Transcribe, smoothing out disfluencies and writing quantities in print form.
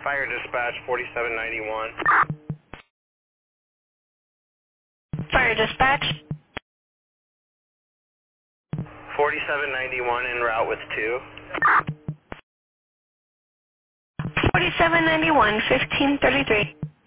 Fire dispatch 4791. Fire dispatch. 4791 en route with 2. 4791, 1533.